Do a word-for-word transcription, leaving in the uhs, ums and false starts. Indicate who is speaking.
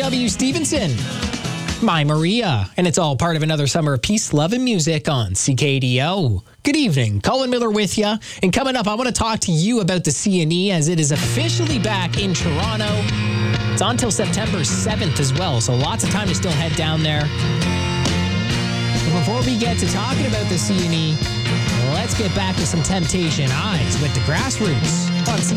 Speaker 1: W. Stevenson. My Maria, and it's all part of another summer of peace, love, and music on C K D O. Good evening, Colin Miller with you. And coming up, I want to talk to you about the C N E as it is officially back in Toronto. It's on till September seventh as well, so lots of time to still head down there. But before we get to talking about the C N E, let's get back to some Temptation Eyes with the Grassroots on C K D O.